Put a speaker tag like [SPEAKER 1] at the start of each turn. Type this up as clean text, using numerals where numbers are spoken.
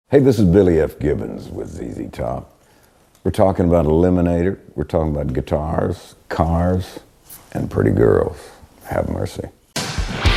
[SPEAKER 1] Hey, this is Billy F. Gibbons with ZZ Top. We're talking about Eliminator. We're talking about guitars, cars, and pretty girls. Have mercy.